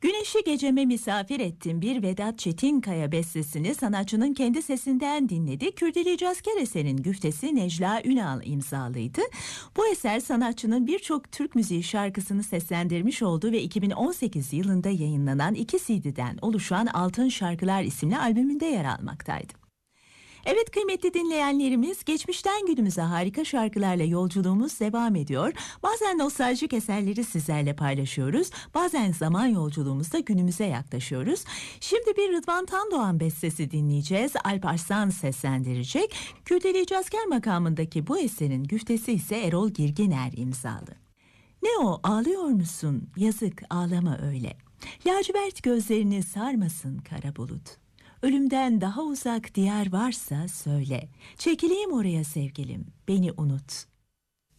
Güneşi geceme misafir ettim bir Vedat Çetinkaya bestesini sanatçının kendi sesinden dinledik. Kürdeleyeceğiz eserin güftesi Necla Ünal imzalıydı. Bu eser sanatçının birçok Türk müziği şarkısını seslendirmiş olduğu ve 2018 yılında yayınlanan 2 CD'den oluşan Altın Şarkılar isimli albümünde yer almaktaydı. Evet kıymetli dinleyenlerimiz, geçmişten günümüze harika şarkılarla yolculuğumuz devam ediyor. Bazen nostaljik eserleri sizlerle paylaşıyoruz. Bazen zaman yolculuğumuzda günümüze yaklaşıyoruz. Şimdi bir Rıdvan Tandoğan bestesi dinleyeceğiz. Alp Arslan seslendirecek. Kürdeleyeceğiz makamındaki bu eserin güftesi ise Erol Girginer imzalı. Ne o, ağlıyor musun? Yazık, ağlama öyle. Lacivert gözlerini sarmasın kara bulut. Ölümden daha uzak diyar varsa söyle. Çekileyim oraya sevgilim, beni unut.